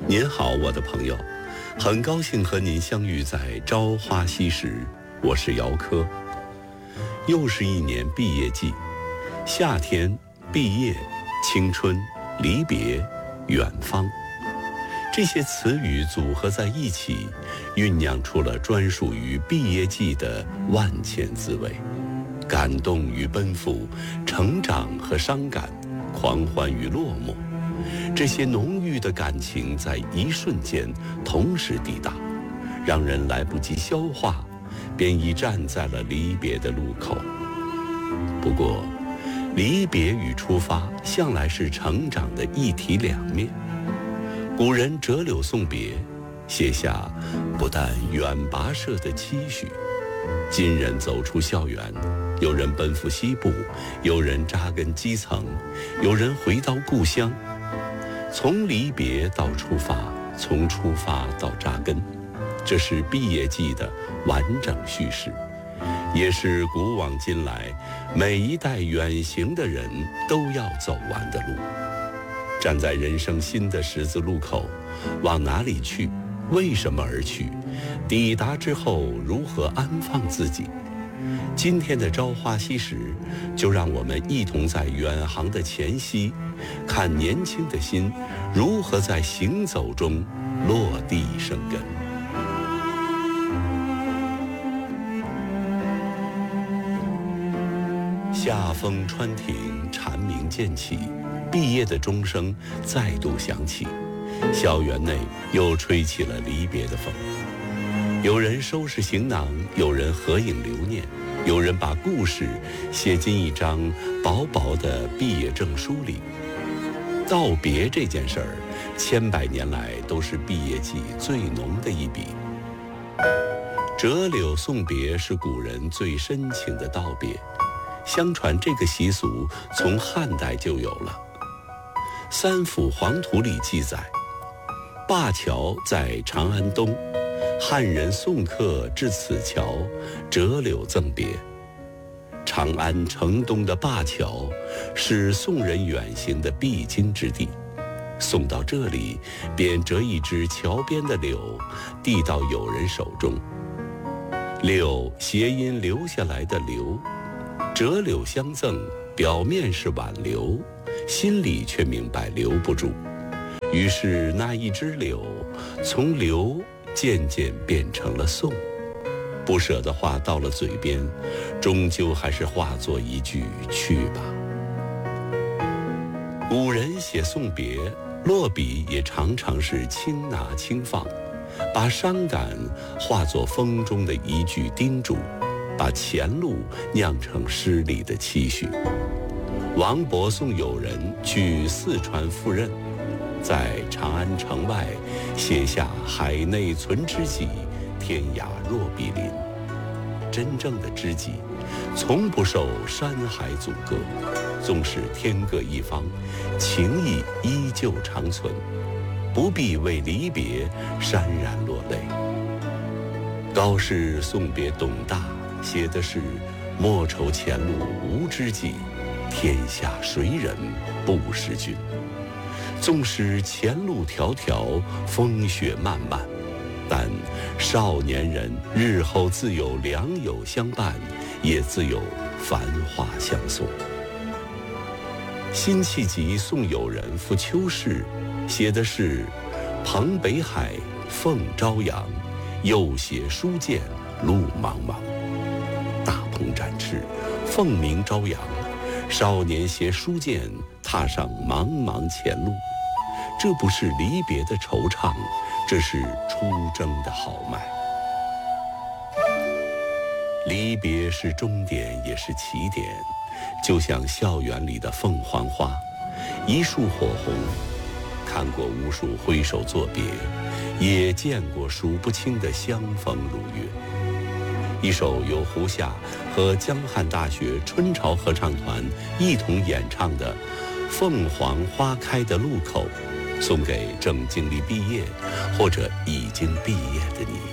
您好，我的朋友，很高兴和您相遇在朝花夕拾，我是姚科。又是一年毕业季，夏天、毕业、青春、离别、远方，这些词语组合在一起，酝酿出了专属于毕业季的万千滋味。感动与奔赴，成长和伤感，狂欢与落寞，这些浓郁的感情在一瞬间同时抵达，让人来不及消化，便已站在了离别的路口。不过，离别与出发向来是成长的一体两面。古人折柳送别，写下不但远跋涉的期许。今人走出校园，有人奔赴西部，有人扎根基层，有人回到故乡。从离别到出发，从出发到扎根，这是毕业季的完整叙事，也是古往今来每一代远行的人都要走完的路。站在人生新的十字路口，往哪里去？为什么而去？抵达之后如何安放自己？今天的朝花夕拾，就让我们一同在远航的前夕，看年轻的心如何在行走中落地生根。夏风穿庭，蝉鸣渐起，毕业的钟声再度响起，校园内又吹起了离别的风。有人收拾行囊，有人合影留念，有人把故事写进一张薄薄的毕业证书里。道别这件事儿，千百年来都是毕业季最浓的一笔。折柳送别是古人最深情的道别，相传这个习俗从汉代就有了。三辅黄图里记载，灞桥在长安东，汉人送客至此桥，折柳赠别。长安城东的灞桥是宋人远行的必经之地，送到这里便折一枝桥边的柳，递到友人手中。柳谐音留下来的留，折柳相赠，表面是挽留，心里却明白留不住。于是那一枝柳从留渐渐变成了送，不舍的话到了嘴边，终究还是化作一句去吧。古人写送别，落笔也常常是轻拿轻放，把伤感化作风中的一句叮嘱，把前路酿成诗里的期许。王勃送友人去四川赴任，在长安城外写下海内存知己，天涯若比邻。真正的知己从不受山海阻隔，纵使天各一方，情谊依旧长存，不必为离别潸然落泪。高适送别董大写的是莫愁前路无知己，天下谁人不识君。纵使前路迢迢，风雪漫漫，但少年人日后自有良友相伴，也自有繁华相送。辛弃疾送友人赴秋试，写的是蓬北海，凤朝阳，又携书剑，路茫茫。大鹏展翅，凤鸣朝阳，少年携书剑，踏上茫茫前路。这不是离别的惆怅，这是出征的豪迈。离别是终点，也是起点，就像校园里的凤凰花，一束火红。看过无数挥手作别，也见过数不清的相逢如约。一首由胡夏和江汉大学春潮合唱团一同演唱的《凤凰花开的路口》，送给正经历毕业或者已经毕业的你。